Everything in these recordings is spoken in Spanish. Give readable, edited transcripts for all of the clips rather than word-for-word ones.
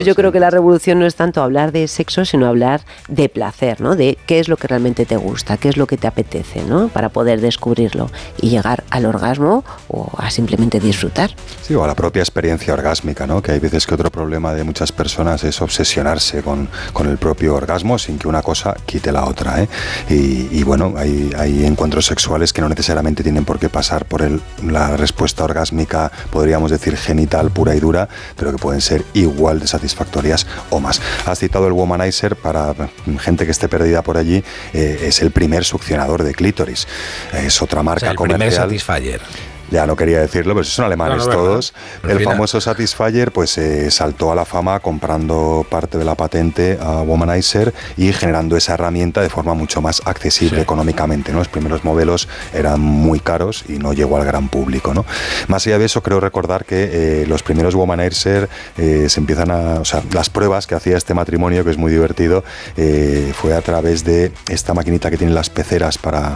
Yo creo que la revolución no es tanto hablar de sexo, sino hablar de placer, ¿no? De qué es lo que realmente te gusta, qué es lo que te apetece, ¿no? Para poder descubrirlo y llegar al orgasmo o a simplemente disfrutar. Sí, o a la propia experiencia orgásmica, ¿no? Que hay veces que otro problema de muchas personas es obsesionarse con el propio orgasmo sin que una cosa quite la otra, ¿eh? Y bueno, hay encuentros sexuales que no necesariamente tienen por qué pasar por la respuesta orgásmica, podríamos decir genital pura y dura, pero que pueden ser igual de satisfactorias o más. Has citado el Womanizer. Para gente que esté perdida por allí, es el primer succionador de clítoris. Es otra marca comercial. El primer Satisfyer. Ya no quería decirlo, pero son alemanes todos. El famoso Satisfyer pues saltó a la fama comprando parte de la patente a Womanizer y generando esa herramienta de forma mucho más accesible económicamente, ¿no? Los primeros modelos eran muy caros y no llegó al gran público, ¿no? Más allá de eso, creo recordar que los primeros Womanizer se empiezan o sea, las pruebas que hacía este matrimonio, que es muy divertido, fue a través de esta maquinita que tienen las peceras para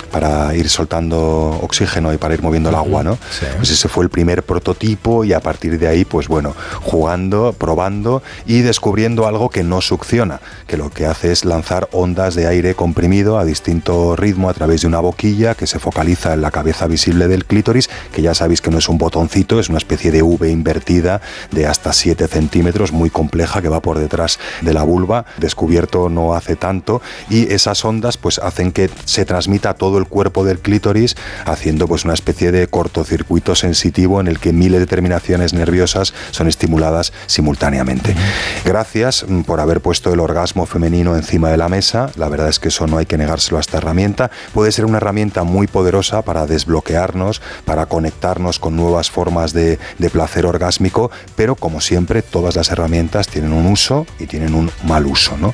ir soltando oxígeno y para ir moviendo el agua, ¿no? Sí. Pues ese fue el primer prototipo y a partir de ahí, pues bueno, jugando, probando y descubriendo algo que no succiona, que lo que hace es lanzar ondas de aire comprimido a distinto ritmo a través de una boquilla que se focaliza en la cabeza visible del clítoris, que ya sabéis que no es un botoncito, es una especie de V invertida de hasta 7 centímetros, muy compleja, que va por detrás de la vulva, descubierto no hace tanto, y esas ondas pues hacen que se transmita a todo el cuerpo del clítoris, haciendo pues una especie de cortocircuito sensitivo en el que miles de terminaciones nerviosas son estimuladas simultáneamente. Gracias por haber puesto el orgasmo femenino encima de la mesa. La verdad es que eso no hay que negárselo a esta herramienta. Puede ser una herramienta muy poderosa para desbloquearnos, para conectarnos con nuevas formas de placer orgásmico, pero como siempre todas las herramientas tienen un uso y tienen un mal uso, ¿no?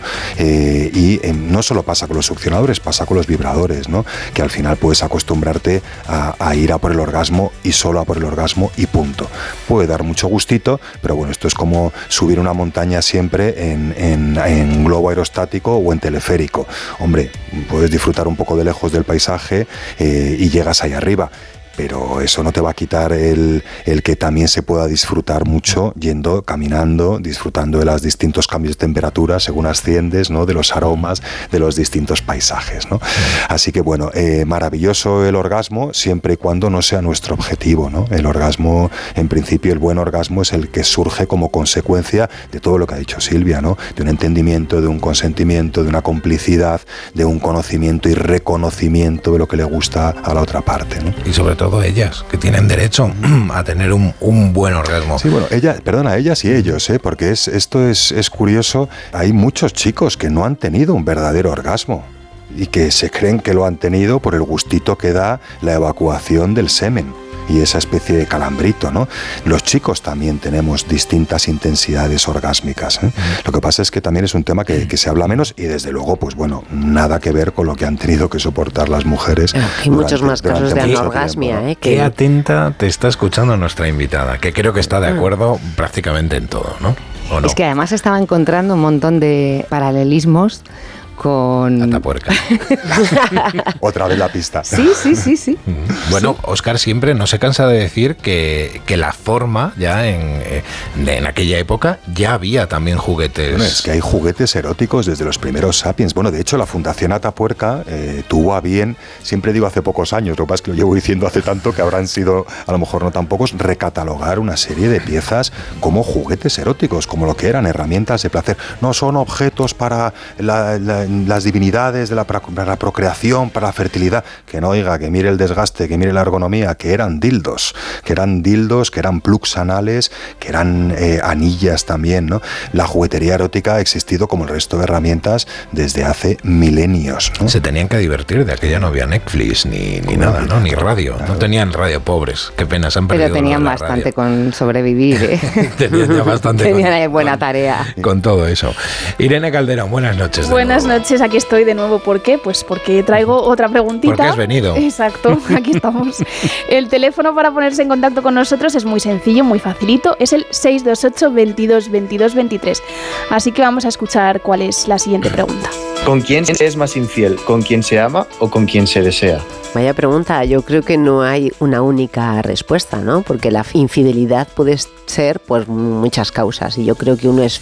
No solo pasa con los succionadores, pasa con los vibradores, ¿no? Que al final puedes acostumbrarte a ir a por el orgasmo y solo a por el orgasmo y punto. Puede dar mucho gustito, pero bueno, esto es como subir una montaña siempre en globo aerostático o en teleférico. Hombre, puedes disfrutar un poco de lejos del paisaje y llegas ahí arriba. Pero eso no te va a quitar el que también se pueda disfrutar mucho yendo, caminando, disfrutando de los distintos cambios de temperatura según asciendes, ¿no? De los aromas, de los distintos paisajes, ¿no? Así que bueno, maravilloso el orgasmo siempre y cuando no sea nuestro objetivo, ¿no? El orgasmo, en principio, el buen orgasmo es el que surge como consecuencia de todo lo que ha dicho Silvia, ¿no? De un entendimiento, de un consentimiento, de una complicidad, de un conocimiento y reconocimiento de lo que le gusta a la otra parte, ¿no? Y sobre todo ellas, que tienen derecho a tener un buen orgasmo. Sí, bueno, ellas y ellos, porque esto es curioso. Hay muchos chicos que no han tenido un verdadero orgasmo y que se creen que lo han tenido por el gustito que da la evacuación del semen y esa especie de calambrito, ¿no? Los chicos también tenemos distintas intensidades orgásmicas, ¿eh? Lo que pasa es que también es un tema que se habla menos y desde luego, pues bueno, nada que ver con lo que han tenido que soportar las mujeres. Hay muchos más casos de anorgasmia, ¿no? Qué atenta te está escuchando nuestra invitada, que creo que está de acuerdo prácticamente en todo, ¿no? ¿O no? Es que además estaba encontrando un montón de paralelismos con... Atapuerca. Otra vez la pista. Sí. Bueno, Óscar siempre no se cansa de decir que la forma, ya en aquella época, ya había también juguetes. Bueno, es que hay juguetes eróticos desde los primeros Sapiens. Bueno, de hecho, la Fundación Atapuerca tuvo a bien, siempre digo hace pocos años, lo que pasa es que lo llevo diciendo hace tanto que habrán sido, a lo mejor no tan pocos, recatalogar una serie de piezas como juguetes eróticos, como lo que eran herramientas de placer. No son objetos para las divinidades para la procreación, para la fertilidad, que no, oiga, que mire el desgaste, que mire la ergonomía, que eran dildos, que eran plugs anales, que eran anillas también, ¿no? La juguetería erótica ha existido como el resto de herramientas desde hace milenios, ¿no? Se tenían que divertir, de aquella no había Netflix ni nada, ¿no? Ni radio, claro. No tenían radio, pobres, qué pena, se han perdido. Pero tenían bastante radio. Con sobrevivir, ¿eh? Tenían ya bastante. Tenían buena tarea. Con todo eso. Irene Calderón, buenas noches. Buenas noches, aquí estoy de nuevo. ¿Por qué? Pues porque traigo otra preguntita. Porque has venido. Exacto, aquí estamos. El teléfono para ponerse en contacto con nosotros es muy sencillo, muy facilito. Es el 628 22 22 23. Así que vamos a escuchar cuál es la siguiente pregunta. ¿Con quién se es más infiel? ¿Con quién se ama o con quién se desea? Vaya pregunta, yo creo que no hay una única respuesta, ¿no? Porque la infidelidad puede ser por muchas causas y yo creo que uno es